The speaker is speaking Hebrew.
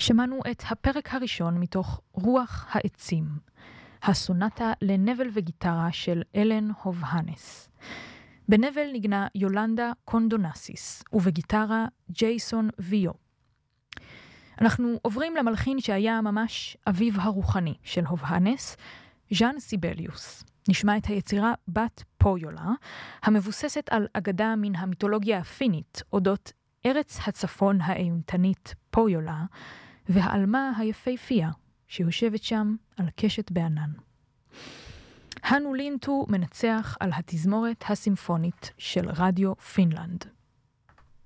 שמענו את הפרק הראשון מתוך רוח העצים, הסונטה לנבל וגיטרה של אלן הובהנס. בנבל נגנה יולנדה קונדונסיס, ובגיטרה ג'ייסון ויו. אנחנו עוברים למלחין שהיה ממש אביו הרוחני של הובהנס, ז'אן סיבליוס. נשמע את היצירה בת פויולה, המבוססת על אגדה מן המיתולוגיה הפינית, אודות ארץ הצפון האימתנית פויולה, והעלמה היפהפייה שיושבת שם על קשת בענן. הנו לינטו מנצח על התזמורת הסימפונית של רדיו פינלנד.